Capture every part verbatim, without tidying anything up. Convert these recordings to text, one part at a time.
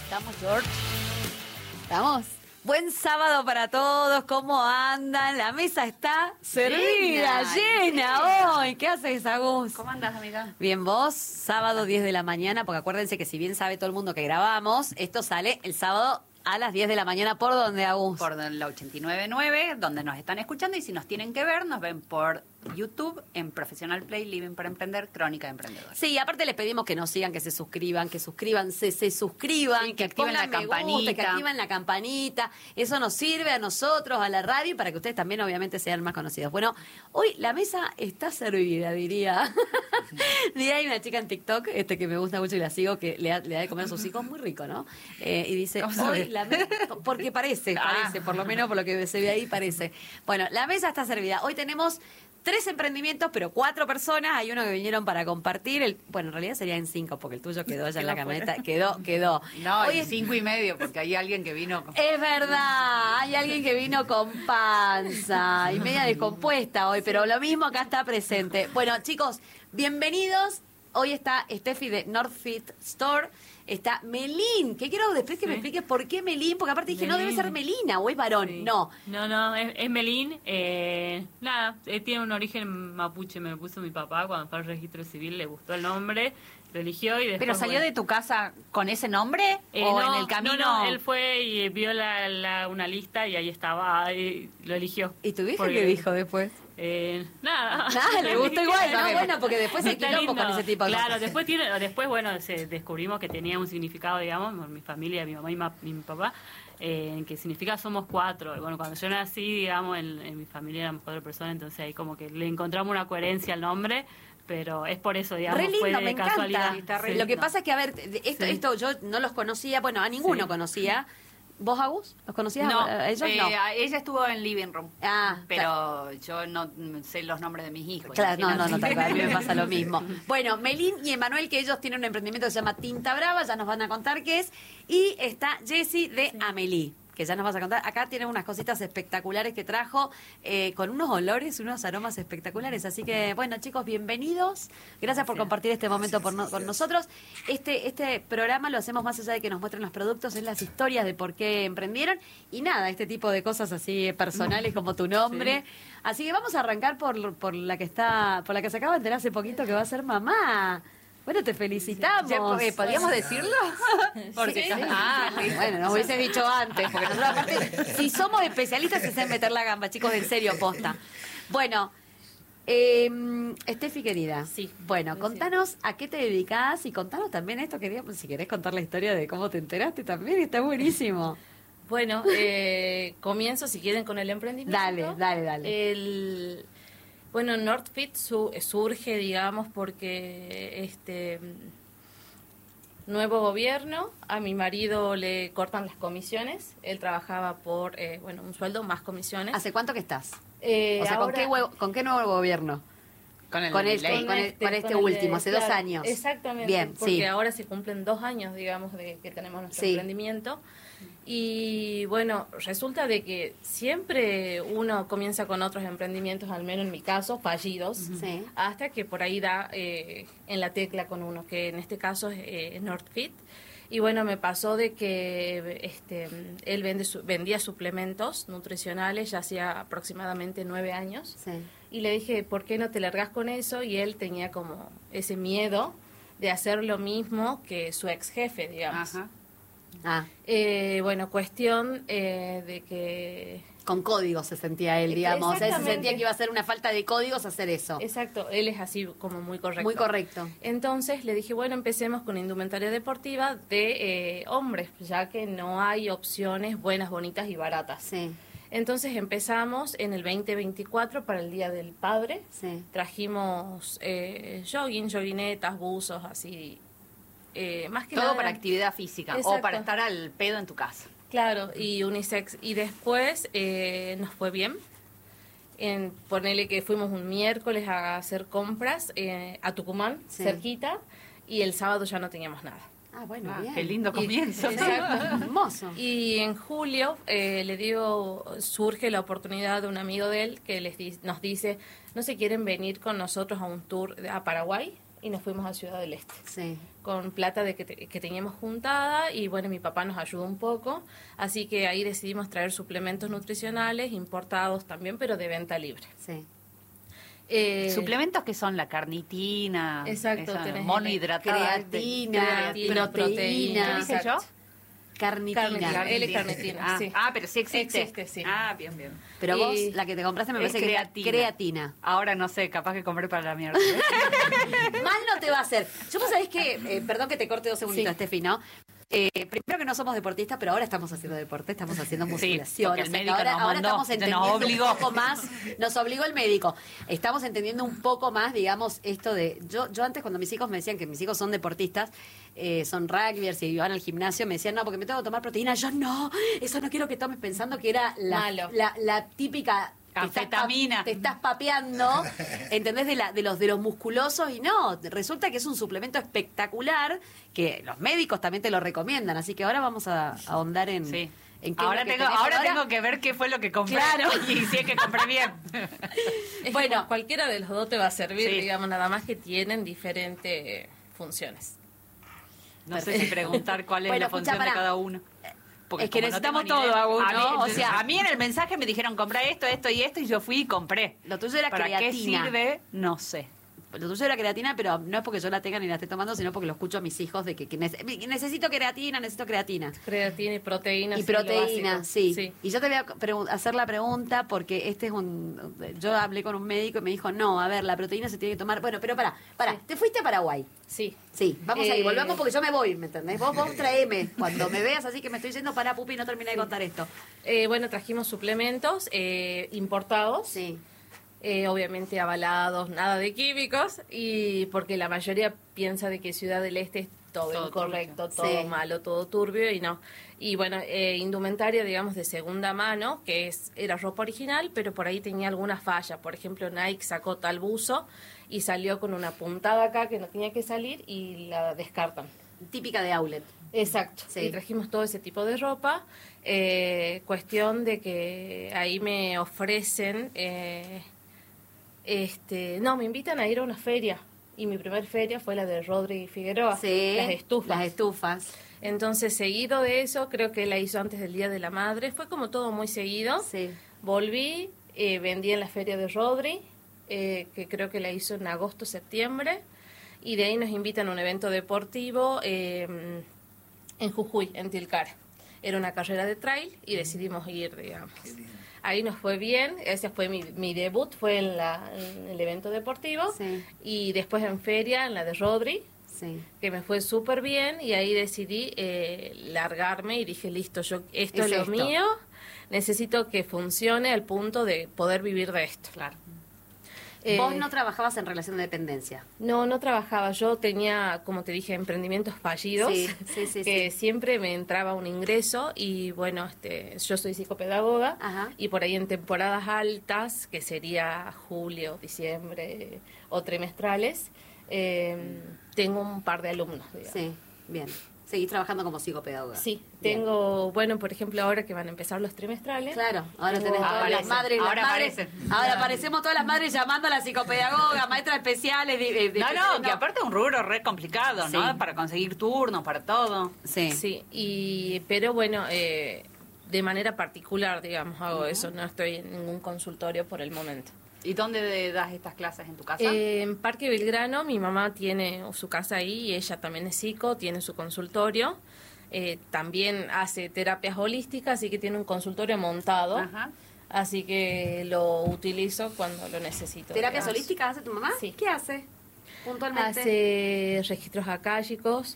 ¿Estamos, George? ¿Estamos? Buen sábado para todos, ¿cómo andan? La mesa está servida, llena, llena hoy. ¿Qué haces, Agus? ¿Cómo andas, amiga? Bien, vos, sábado diez de la mañana, porque acuérdense que si bien sabe todo el mundo que grabamos, esto sale el sábado a las diez de la mañana. ¿Por dónde, Agus? Por la ochenta y nueve punto nueve, donde nos están escuchando, y si nos tienen que ver, nos ven por YouTube en Profesional Play, Living para Emprender, Crónica de Emprendedores. Sí, aparte les pedimos que nos sigan, que se suscriban, que suscriban, se, se suscriban, sí, que, que activen la campanita. Gusta, que activen la campanita. Eso nos sirve a nosotros, a la radio, para que ustedes también obviamente sean más conocidos. Bueno, hoy la mesa está servida, diría. Diría, hay una chica en TikTok este que me gusta mucho y la sigo, que le da, le da de comer a sus hijos, muy rico, ¿no? Eh, y dice, hoy la mesa, porque parece, parece, ah. por lo menos por lo que se ve ahí, parece. Bueno, la mesa está servida. Hoy tenemos tres emprendimientos, pero cuatro personas. Hay uno que vinieron para compartir. El, bueno, en realidad serían cinco, porque el tuyo quedó allá en la camioneta. Quedó, quedó. No, Hoy es cinco y medio, porque hay alguien que vino con... Es verdad, hay alguien que vino con panza y media descompuesta hoy, pero lo mismo acá está presente. Bueno, chicos, bienvenidos. Hoy está Steffi de Northfit Store. Está Melín, que quiero después que sí. me expliques por qué Melín, porque aparte dije, Melín. No, debe ser Melina, o es varón, sí. no. No, no, es, es Melín, eh, nada, eh, tiene un origen mapuche, me lo puso mi papá cuando fue al registro civil, le gustó el nombre, lo eligió y después... ¿Pero salió bueno, de tu casa con ese nombre? Eh, ¿O no, en el camino? No, no, él fue y vio la, la, una lista y ahí estaba, y lo eligió. ¿Y tu vieja qué dijo después? Eh, nada. Nada, le gustó igual, ¿no? Bueno, porque después se quilombo con ese tipo de claro, cosas. después tiene, después, bueno, se, descubrimos que tenía un significado, digamos, mi familia, mi mamá y, ma, y mi papá, eh, que significa somos cuatro. Bueno, cuando yo nací, digamos, en, en mi familia éramos cuatro personas, entonces ahí como que le encontramos una coherencia al nombre, pero es por eso, digamos, re lindo, fue de me casualidad. Encanta. Sí. Lo que pasa es que, a ver, esto, sí. esto yo no los conocía, bueno, a ninguno sí. conocía. ¿Vos, Agus? ¿Los conocías? No, a ellos? Eh, no. Ella estuvo en Living Room. Ah, pero claro. yo no sé los nombres de mis hijos. Claro, no, no, no, tal cual, a mí me pasa lo mismo. Bueno, Melín y Emanuel, que ellos tienen un emprendimiento que se llama Tinta Brava, ya nos van a contar qué es. Y está Jessy de sí. Amelie, que ya nos vas a contar. Acá tienen unas cositas espectaculares que trajo, eh, con unos olores, unos aromas espectaculares. Así que, bueno, chicos, bienvenidos. Gracias, Gracias. por compartir este momento por no, con nosotros. Este, este programa lo hacemos más allá de que nos muestren los productos, es las historias de por qué emprendieron. Y nada, este tipo de cosas así personales como tu nombre. Sí. Así que vamos a arrancar por, por la que está, por la que se acaba de enterar hace poquito que va a ser mamá. Bueno, te felicitamos. Ya, eh, ¿podríamos decirlo? Porque, sí, ah, sí. Bueno, nos hubiese dicho antes, porque nosotros aparte, si somos especialistas es en meter la gamba, chicos, en serio, posta. Bueno, eh, Steffi, querida. Sí. Bueno, contanos a qué te dedicás y contanos también esto, quería, si querés contar la historia de cómo te enteraste también, está buenísimo. Bueno, eh, comienzo, si quieren, con el emprendimiento. Dale, dale, dale. El... Bueno, Northfit su, surge, digamos, porque este nuevo gobierno, a mi marido le cortan las comisiones, él trabajaba por, eh, bueno, un sueldo más comisiones. ¿Hace cuánto que estás? Eh, o sea, ahora, ¿con, qué huevo, ¿con qué nuevo gobierno? Con, el con, este, ley. con, el, con este con último, hace claro, dos años. Exactamente, bien, porque sí. ahora se cumplen dos años, digamos, de que tenemos nuestro sí. emprendimiento. Y bueno, resulta de que siempre uno comienza con otros emprendimientos, al menos en mi caso, fallidos, sí. hasta que por ahí da eh, en la tecla con uno, que en este caso es eh, Northfit. Y bueno, me pasó de que este él vende su, vendía suplementos nutricionales ya hacía aproximadamente nueve años. Sí. Y le dije, ¿por qué no te largas con eso? Y él tenía como ese miedo de hacer lo mismo que su ex jefe, digamos. Ajá. Ah. Eh, bueno, cuestión eh, de que... Con códigos se sentía él, digamos. Él se sentía que iba a ser una falta de códigos hacer eso. Exacto, él es así como muy correcto. Muy correcto. Entonces le dije, bueno, empecemos con indumentaria deportiva de eh, hombres, ya que no hay opciones buenas, bonitas y baratas. Sí. Entonces empezamos en el veinte veinticuatro para el Día del Padre. Sí. Trajimos eh, jogging, joguinetas, buzos, así... Eh, más que todo nada, para actividad física. Exacto. O para estar al pedo en tu casa. Claro, y unisex. Y después eh, nos fue bien. En, ponele que fuimos un miércoles a hacer compras eh, a Tucumán, sí. cerquita, y el sábado ya no teníamos nada. Ah, bueno, ah, bien. Qué lindo comienzo. Y, exacto. Hermoso. Y en julio eh, le digo, surge la oportunidad de un amigo de él que les di, nos dice, ¿no se quieren venir con nosotros a un tour a Paraguay? y nos fuimos a Ciudad del Este. Sí. Con plata de que, te- que teníamos juntada y bueno, mi papá nos ayudó un poco, así que ahí decidimos traer suplementos nutricionales importados también, pero de venta libre. Sí. Eh, Suplementos que son la carnitina, Exacto, esa tenés monohidratada, creatina, creatina, proteína. ¿Qué dije yo? exacto. Carnitina. Carnitina. L-carnitina, Ah, sí. ah, pero sí existe. Existe, sí. Ah, bien, bien. Pero vos, Y- la que te compraste me Es parece que era creatina. creatina. Ahora no sé, capaz que compré para la mierda. Mal no te va a hacer. Yo vos sabés que, eh, perdón que te corte dos segunditos, Sí. Steffi, ¿no? Eh, primero que no somos deportistas, pero ahora estamos haciendo deporte, estamos haciendo Sí, musculación. porque el o sea, que médico ahora, nos ahora mandó, estamos se nos entendiendo obligó. un poco más, nos obligó el médico. Estamos entendiendo un poco más, digamos, esto de... Yo, yo antes cuando mis hijos me decían que mis hijos son deportistas, eh, son rugbyers y van al gimnasio, me decían, no, porque me tengo que tomar proteína. Yo, no, eso no quiero que tomes, pensando que era la, Malo. la, la típica... te estás pa- Anfetamina. Te estás papeando, ¿entendés? De, la, de, los, de los musculosos y no, resulta que es un suplemento espectacular que los médicos también te lo recomiendan, así que ahora vamos a, a ahondar en, Sí. en qué es Ahora, lo que tengo, tenés. ahora Ahora- tengo que ver qué fue lo que compré. Claro. Y si es que compré bien. Es Bueno. bueno, cualquiera de los dos te va a servir, Sí. digamos, nada más que tienen diferentes funciones. No sé si preguntar cuál es Bueno, la escucha, función de pará. cada uno. Porque Es que como no necesitamos tengo ni todo, idea- Agus, a ¿no? mí, O sea- a mí en el mensaje me dijeron comprar esto, esto y esto y yo fui y compré. Lo tuyo era ¿Para creatina. qué sirve? No sé. Lo tuyo era creatina, pero no es porque yo la tenga ni la esté tomando, sino porque lo escucho a mis hijos de que, que nece- necesito creatina, necesito creatina. Creatina y proteína. Y sí, lo proteína, básico. sí. Y yo te voy a pregun- hacer la pregunta porque este es un... Yo hablé con un médico y me dijo, no, a ver, la proteína se tiene que tomar... Bueno, pero para, para, Sí. te fuiste a Paraguay. Sí. Sí, vamos a ir, Eh, volvamos porque yo me voy, ¿me entendés? Vos, vos traeme. Cuando me veas así que me estoy yendo para pupi y no terminé de contar esto. Eh, bueno, trajimos suplementos eh, importados. Sí. Eh, obviamente avalados, nada de químicos, y porque la mayoría piensa de que Ciudad del Este es todo, Todo incorrecto, turbio. todo Sí. malo, todo turbio, y no. Y bueno, eh, indumentaria, digamos, de segunda mano, que es era ropa original, pero por ahí tenía algunas fallas. Por ejemplo, Nike sacó tal buzo y salió con una puntada acá que no tenía que salir y la descartan. Típica de outlet. Exacto. Sí. Y trajimos todo ese tipo de ropa. Eh, cuestión de que ahí me ofrecen, eh, este, no, me invitan a ir a una feria. Y mi primer feria fue la de Rodri Figueroa, Sí. las estufas. Las estufas. Entonces, seguido de eso, creo que la hizo antes del Día de la Madre. Fue como todo muy seguido. Sí. Volví, eh, vendí en la feria de Rodri, eh, que creo que la hizo en agosto, septiembre. Y de ahí nos invitan a un evento deportivo eh, en Jujuy, en Tilcara. Era una carrera de trail y decidimos ir, digamos. Ahí nos fue bien, ese fue mi, mi debut, fue en, la, en el evento deportivo. Sí. Y después en feria, en la de Rodri, Sí. que me fue súper bien, y ahí decidí eh, largarme y dije, listo, yo esto Es es, lo esto. mío, necesito que funcione al punto de poder vivir de esto. Claro. Eh, Vos no trabajabas en relación de dependencia. No, no trabajaba. Yo tenía, como te dije, emprendimientos fallidos. Sí, sí, sí, que sí. siempre me entraba un ingreso y bueno, este, yo soy psicopedagoga Ajá. y por ahí en temporadas altas, que sería julio, diciembre o trimestrales, eh, tengo un par de alumnos, digamos. Sí, bien. Seguís trabajando como psicopedagoga. Sí, Bien. tengo, bueno, por ejemplo, ahora que van a empezar los trimestrales. Claro, ahora Tengo- tenés todas las Aparecen, madres, las ahora madres- aparecen. ahora aparecemos todas las madres llamando a la psicopedagoga, maestras especiales. de- de- de- No, no, que aparte es un rubro re complicado, ¿no? Sí. Para conseguir turnos, para todo. Sí. Sí, y, pero bueno, eh, de manera particular, digamos, hago eso, no estoy en ningún consultorio por el momento. ¿Y dónde de- das estas clases? ¿En tu casa? Eh, en Parque Belgrano, mi mamá tiene su casa ahí y ella también es psico, tiene su consultorio. Eh, también hace terapias holísticas, así que tiene un consultorio montado. Ajá. Así que lo utilizo cuando lo necesito. ¿Terapias digamos. holísticas hace tu mamá? Sí. ¿Qué hace? Puntualmente. Hace registros akáshicos,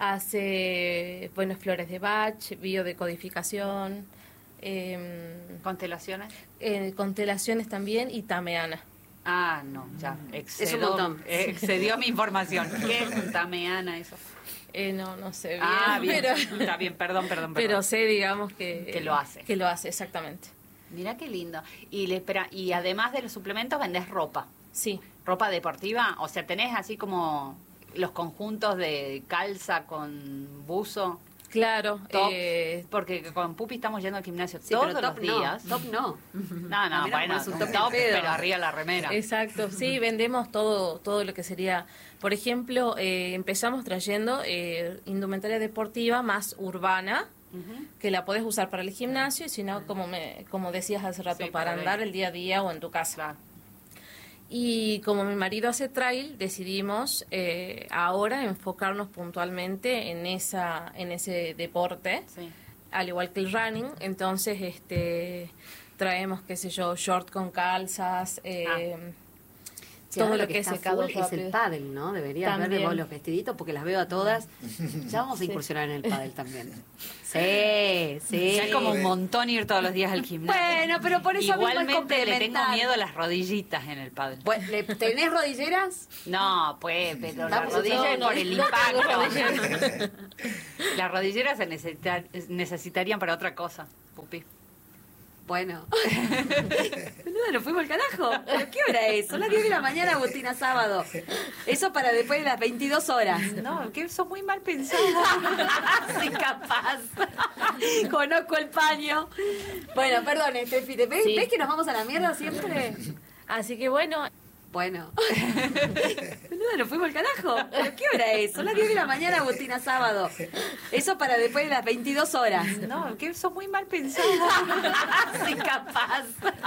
hace, bueno, flores de Bach, biodecodificación, eh, ¿Constelaciones? eh, constelaciones también y tameana. Ah, no, ya. Excedió, montón. eh, excedió mi información. ¿Qué es un tameana eso? Eh, no, no sé bien, Ah, bien. pero, Está bien, perdón, perdón, perdón. pero sé, digamos, que... Que lo hace. Que lo hace, exactamente. Mira qué lindo. Y, le, espera, y además de los suplementos, vendés ropa. Sí. ¿Ropa deportiva? O sea, tenés así como los conjuntos de calza con buzo. Claro. Top, eh, porque con Pupi estamos yendo al gimnasio Sí, todos pero los top días. no, top no. No, no, A mí no me bueno, pones un un top top, ni pedo. pero arriba la remera. Exacto, sí, vendemos todo todo lo que sería, por ejemplo, eh, empezamos trayendo eh, indumentaria deportiva más urbana, que la puedes usar para el gimnasio y si no, como me como decías hace rato, Sí, para para andar ver. el día a día o en tu casa. Claro. Y como mi marido hace trail, decidimos eh, ahora enfocarnos puntualmente en esa en ese deporte, Sí. al igual que el running. Entonces, este traemos, qué sé yo, short con calzas, eh, Sí, todo ahora lo que, es está secado full es el rápido. pádel, ¿no? Deberías ver de También. vos los vestiditos porque las veo a todas. Ya vamos a incursionar en el pádel también. Sí, sí. Ya es como un montón ir todos los días al gimnasio. Bueno, pero por eso mismo es Igualmente le tengo complementar. miedo a las rodillitas en el pádel. Bueno, ¿le- ¿tenés rodilleras? No, pues, pero la Vamos, rodilla no, es no, por el no tengo impacto. Las rodilleras se necesita- necesitarían para otra cosa, Pupi. Bueno. Boluda, nos fuimos al carajo. ¿Pero qué hora es? Son las diez de la mañana, Agustina, sábado. Eso para después de las veintidós horas. No, que sos muy mal pensada. Soy capaz. Conozco el paño. Bueno, perdón, Estefi, ¿te ves, Sí. ¿ves que nos vamos a la mierda siempre? Así que bueno, Bueno. Boluda, nos fuimos al carajo. ¿Pero qué hora es? Son las diez de la mañana, Agustina, sábado. Eso para después de las veintidós horas. No, que sos muy mal pensada. Soy capaz.